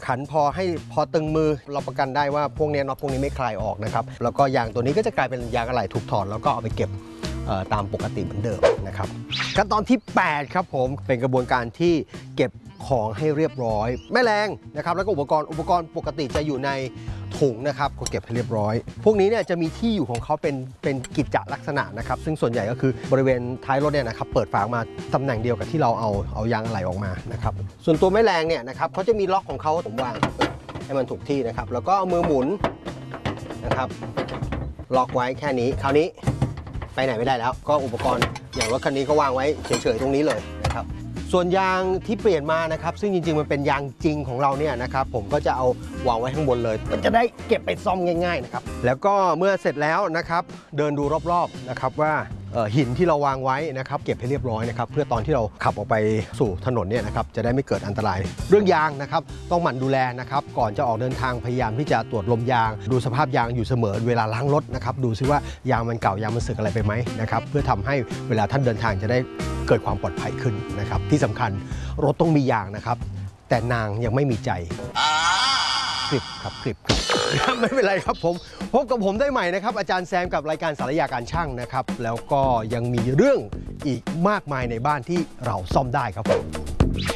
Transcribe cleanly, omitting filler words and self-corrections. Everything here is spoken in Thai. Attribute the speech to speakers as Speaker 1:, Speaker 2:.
Speaker 1: ขันพอตึงมือเราประกันได้ว่าพวกนี้น็อตพวกนี้ไม่คลายออกนะครับแล้วก็ยางตัวนี้ก็จะกลายเป็นยางอะไหล่ถูกถอดแล้วก็เอาไปเก็บตามปกติเหมือนเดิมนะครับขั้นตอนที่8ครับผมเป็นกระบวนการที่เก็บของให้เรียบร้อยแม่แรงนะครับแล้วก็อุปกรณ์ปกติจะอยู่ในถุงนะครับก็เก็บให้เรียบร้อยพวกนี้เนี่ยจะมีที่อยู่ของเขาเป็นกิจจลักษณะนะครับซึ่งส่วนใหญ่ก็คือบริเวณท้ายรถเนี่ยนะครับเปิดฝามาตำแหน่งเดียวกับที่เราเอายางอะไหล่ออกมานะครับส่วนตัวแม่แรงเนี่ยนะครับเขาจะมีล็อกของเขาผมวางให้มันถูกที่นะครับแล้วก็เอามือหมุนนะครับล็อกไว้แค่นี้คราวนี้ไปไหนไม่ได้แล้วก็อุปกรณ์อย่างรถคันนี้ก็วางไว้เฉยๆตรงนี้เลยนะครับส่วนยางที่เปลี่ยนมานะครับซึ่งจริงๆมันเป็นยางจริงของเราเนี่ยนะครับผมก็จะเอาวางไว้ข้างบนเลยมันจะได้เก็บไปซ่อมง่ายๆนะครับแล้วก็เมื่อเสร็จแล้วนะครับเดินดูรอบๆนะครับว่าหินที่เราวางไว้นะครับเก็บให้เรียบร้อยนะครับเพื่อตอนที่เราขับออกไปสู่ถนนเนี่ยนะครับจะได้ไม่เกิดอันตรายเรื่องยางนะครับต้องหมั่นดูแลนะครับก่อนจะออกเดินทางพยายามที่จะตรวจลมยางดูสภาพยางอยู่เสมอเวลาล้างรถนะครับดูซิว่ายางมันเก่ายางมันสึกอะไรไปไหมนะครับเพื่อทำให้เวลาท่านเดินทางจะได้เกิดความปลอดภัยขึ้นนะครับที่สำคัญรถต้องมียางนะครับแต่นางยังไม่มีใจคลิปครับไม่เป็นไรครับผมพบกับผมได้ใหม่นะครับอาจารย์แซมกับรายการสารยาการช่างนะครับแล้วก็ยังมีเรื่องอีกมากมายในบ้านที่เราซ่อมได้ครับผม